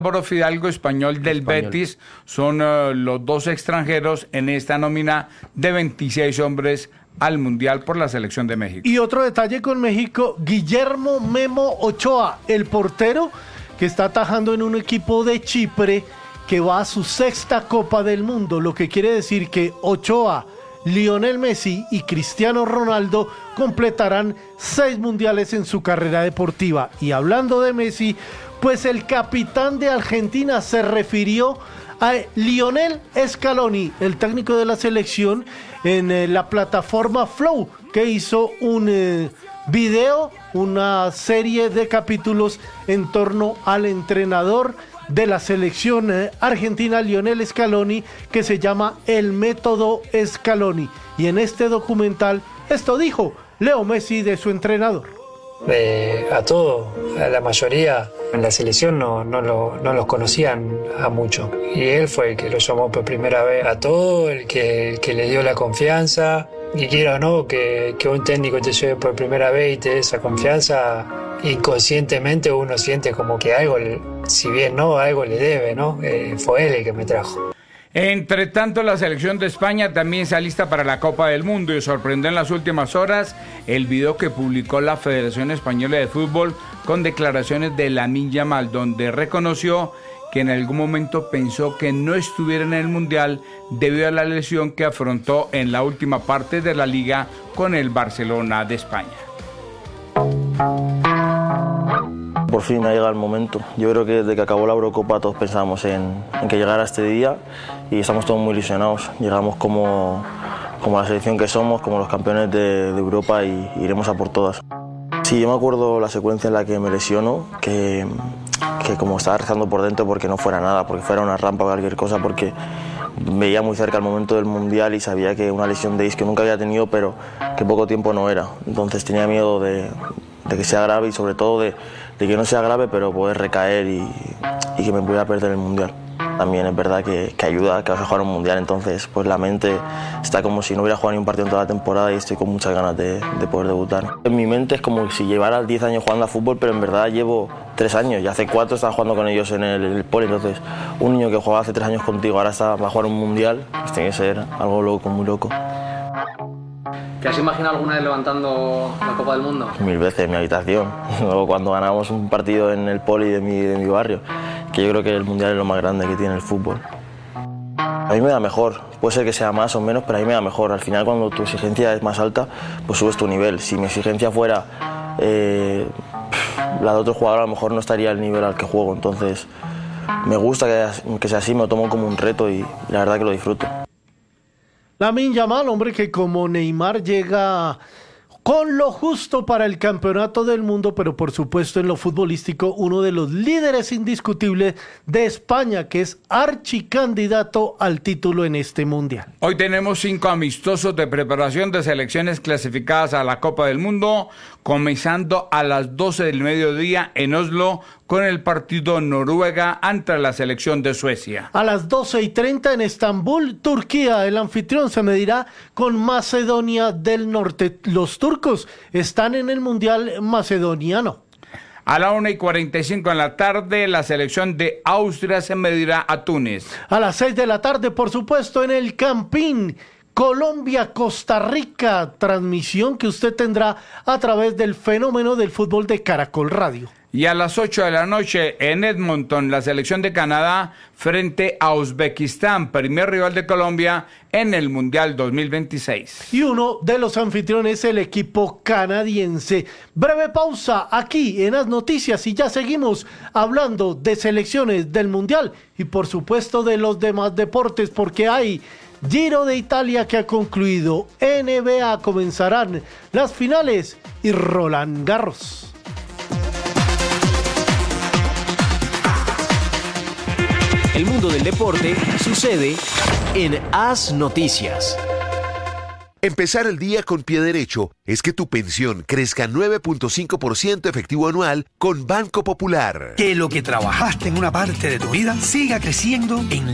Álvaro Fidalgo, español del Betis, son los dos extranjeros en esta nómina de 26 hombres al Mundial por la selección de México. Y otro detalle con México, Guillermo Memo Ochoa, el portero que está atajando en un equipo de Chipre que va a su sexta Copa del Mundo, lo que quiere decir que Ochoa, Lionel Messi y Cristiano Ronaldo completarán 6 mundiales en su carrera deportiva. Y hablando de Messi, pues el capitán de Argentina se refirió a Lionel Scaloni, el técnico de la selección, en la plataforma Flow, que hizo un video, una serie de capítulos en torno al entrenador de la selección argentina, Lionel Scaloni, que se llama El Método Scaloni. Y en este documental esto dijo Leo Messi de su entrenador. A la mayoría en la selección no los conocían a mucho. Y él fue el que lo llamó por primera vez a todo, el que le dio la confianza. Y quiera o no, que un técnico te lleve por primera vez y te dé esa confianza, inconscientemente uno siente como que algo, si bien no, algo le debe, ¿no? Fue él el que me trajo. Entre tanto, la selección de España también se alista para la Copa del Mundo y sorprendió en las últimas horas el video que publicó la Federación Española de Fútbol con declaraciones de Lamine Yamal, donde reconoció que en algún momento pensó que no estuviera en el Mundial debido a la lesión que afrontó en la última parte de la Liga con el Barcelona de España. Por fin ha llegado el momento. Yo creo que desde que acabó la Eurocopa todos pensamos en que llegara este día y estamos todos muy ilusionados. Llegamos como la selección que somos, como los campeones de Europa y iremos a por todas. Sí, yo me acuerdo la secuencia en la que me lesiono, que como estaba rezando por dentro porque no fuera nada, porque fuera una rampa o cualquier cosa, porque veía muy cerca el momento del Mundial y sabía que una lesión de isquio nunca había tenido, pero que poco tiempo no era. Entonces tenía miedo de que sea grave y sobre todo de que no sea grave, pero poder recaer y que me pudiera perder el Mundial. También es verdad que ayuda a que vas a jugar un Mundial, entonces pues la mente está como si no hubiera jugado ni un partido en toda la temporada y estoy con muchas ganas de poder debutar. En mi mente es como si llevara 10 años jugando a fútbol, pero en verdad llevo 3 años y hace 4 estaba jugando con ellos en el poli, entonces un niño que jugaba hace 3 años contigo ahora va a jugar un Mundial, pues tiene que ser algo loco, muy loco. ¿Te has imaginado alguna vez levantando la Copa del Mundo? 1000 veces en mi habitación, luego cuando ganamos un partido en el poli de mi barrio, que yo creo que el Mundial es lo más grande que tiene el fútbol. A mí me da mejor, puede ser que sea más o menos, pero a mí me da mejor. Al final cuando tu exigencia es más alta, pues subes tu nivel. Si mi exigencia fuera la de otro jugador, a lo mejor no estaría al nivel al que juego. Entonces me gusta que sea así, me lo tomo como un reto y la verdad que lo disfruto. Lamine Yamal, hombre que como Neymar llega con lo justo para el campeonato del mundo, pero por supuesto en lo futbolístico, uno de los líderes indiscutibles de España, que es archicandidato al título en este Mundial. Hoy tenemos 5 amistosos de preparación de selecciones clasificadas a la Copa del Mundo, comenzando a las 12 del mediodía en Oslo, con el partido Noruega ante la selección de Suecia. A las 12:30 en Estambul, Turquía, el anfitrión, se medirá con Macedonia del Norte. Los turcos están en el Mundial macedoniano. A la 1:45 en la tarde, la selección de Austria se medirá a Túnez. A las 6 de la tarde, por supuesto, en el Campín, Colombia-Costa Rica, transmisión que usted tendrá a través del Fenómeno del Fútbol de Caracol Radio. Y a las 8 de la noche en Edmonton, la selección de Canadá frente a Uzbekistán, primer rival de Colombia en el Mundial 2026. Y uno de los anfitriones, el equipo canadiense. Breve pausa aquí en Las Noticias y ya seguimos hablando de selecciones del Mundial y por supuesto de los demás deportes, porque hay Giro de Italia que ha concluido, NBA comenzarán las finales y Roland Garros. El mundo del deporte sucede en As Noticias. Empezar el día con pie derecho es que tu pensión crezca 9.5% efectivo anual con Banco Popular. Que lo que trabajaste en una parte de tu vida siga creciendo en